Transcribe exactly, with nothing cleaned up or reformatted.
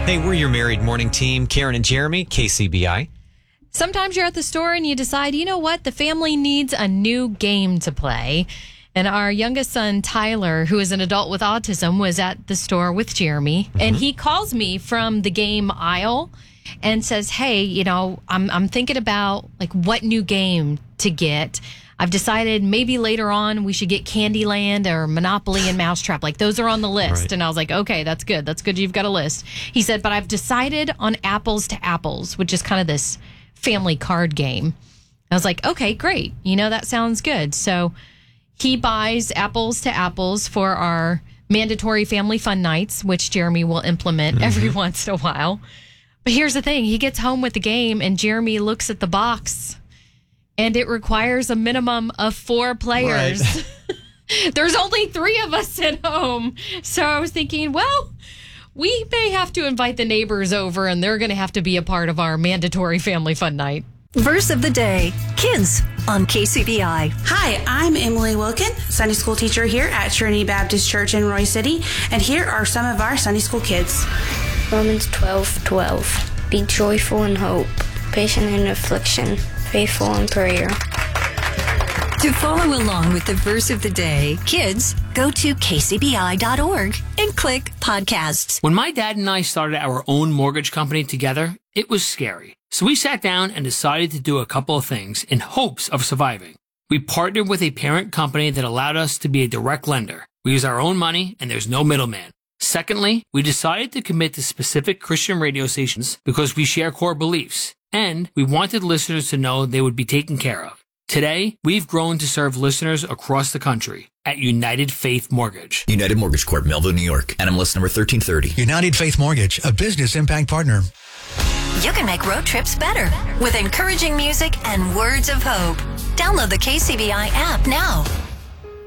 Hey, we're your Married Morning team, Karen and Jeremy, K C B I. Sometimes you're at the store and you decide, you know what, the family needs a new game to play. And our youngest son, Tyler, who is an adult with autism, was at the store with Jeremy. Mm-hmm. And he calls me from the game aisle and says, hey, you know, I'm I'm thinking about like what new game to get. I've decided maybe later on we should get Candyland or Monopoly and Mousetrap. Like those are on the list. Right. And I was like, okay, that's good. That's good. You've got a list. He said, but I've decided on Apples to Apples, which is kind of this family card game. I was like, okay, great. You know, that sounds good. So he buys Apples to Apples for our mandatory family fun nights, which Jeremy will implement mm-hmm. every once in a while. But here's the thing. He gets home with the game and Jeremy looks at the box and it requires a minimum of four players. Right. There's only three of us at home. So I was thinking, well, we may have to invite the neighbors over and they're going to have to be a part of our mandatory family fun night. Verse of the day, kids on K C B I. Hi, I'm Emily Wilkin, Sunday school teacher here at Trinity Baptist Church in Roy City, and here are some of our Sunday school kids. Romans twelve twelve. Be joyful in hope, patient in affliction, faithful in prayer. To follow along with the verse of the day, kids, go to k c b i dot org and click podcasts. When my dad and I started our own mortgage company together, it was scary. So we sat down and decided to do a couple of things in hopes of surviving. We partnered with a parent company that allowed us to be a direct lender. We use our own money and there's no middleman. Secondly, we decided to commit to specific Christian radio stations because we share core beliefs, and we wanted listeners to know they would be taken care of. Today, we've grown to serve listeners across the country at United Faith Mortgage. United Mortgage Corp, Melville, New York. N M L S number thirteen thirty. United Faith Mortgage, a business impact partner. You can make road trips better with encouraging music and words of hope. Download the K C B I app now.